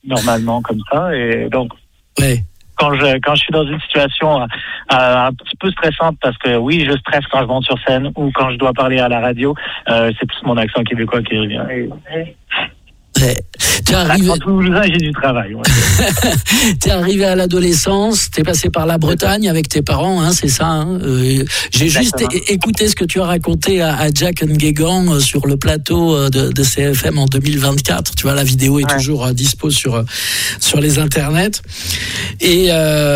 normalement comme ça. Et donc, Ouais. quand je suis dans une situation un petit peu stressante, parce que oui, je stresse quand je monte sur scène ou quand je dois parler à la radio, c'est plus mon accent québécois qui revient. Ouais. T'es arrivé... En Toulousain, j'ai du travail. Ouais. T'es arrivé à l'adolescence, t'es passé par la Bretagne avec tes parents, hein, c'est ça. Hein, j'ai juste écouté ce que tu as raconté à Jack Nguegan sur le plateau de CFM en 2024. Tu vois, la vidéo est toujours dispo sur les internets. Et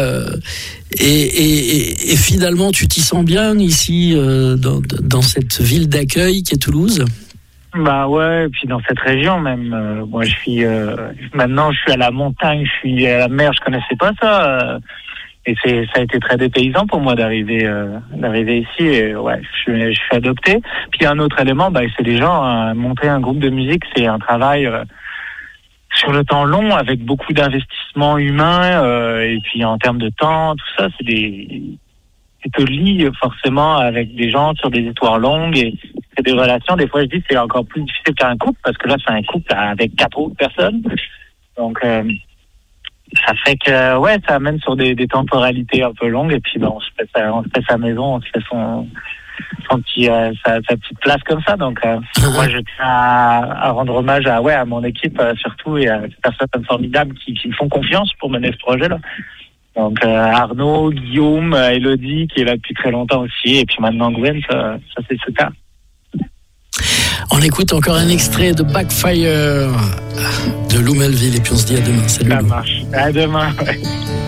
finalement, tu t'y sens bien ici dans cette ville d'accueil qui est Toulouse. Bah ouais, et puis dans cette région même. Moi, je suis maintenant, je suis à la montagne, je suis à la mer. Je connaissais pas ça, et ça a été très dépaysant pour moi d'arriver ici. Et ouais, je suis adopté. Puis un autre élément, c'est les gens. Monter un groupe de musique, c'est un travail sur le temps long, avec beaucoup d'investissements humains, et puis en termes de temps, tout ça, tu te lies forcément avec des gens sur des histoires longues, et c'est des relations. Des fois, je dis c'est encore plus difficile qu'un couple, parce que là, c'est un couple avec 4 autres personnes. Donc, ça fait que, ouais, ça amène sur des temporalités un peu longues, et puis on se fait sa maison, on se fait sa petite place comme ça. Donc, moi, je tiens à rendre hommage à mon équipe, surtout, et à ces personnes formidables qui me font confiance pour mener ce projet-là. Donc, Arnaud, Guillaume, Elodie, qui est là depuis très longtemps aussi, et puis maintenant Gwen, ça c'est ce cas. On écoute encore un extrait de Backfire de Lou Melville, et puis on se dit à demain. Salut. Ça marche. À demain, ouais.